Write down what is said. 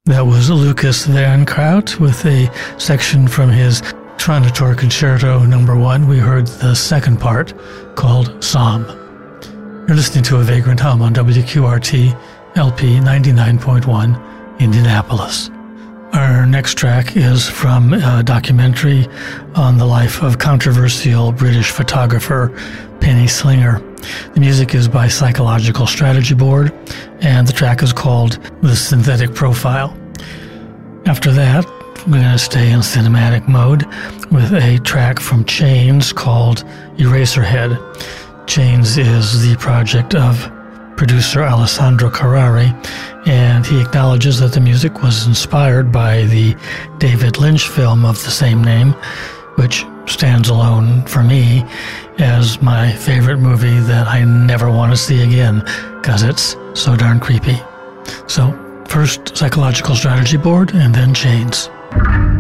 That was Lucas Van Kraut with a section from his Tronator Concerto No. 1. We heard the second part called Psalm. You're listening to A Vagrant Hum on WQRT LP 99.1 Indianapolis. Our next track is from a documentary on the life of controversial British photographer Penny Slinger. The music is by Psychological Strategy Board, and the track is called The Synthetic Profile. After that, we're going to stay in cinematic mode with a track from Chains called Eraserhead. Chains is the project of producer Alessandro Carrari, and he acknowledges that the music was inspired by the David Lynch film of the same name, which stands alone for me as my favorite movie that I never want to see again because it's so darn creepy. So first Psychological Strategy Board and then Chains.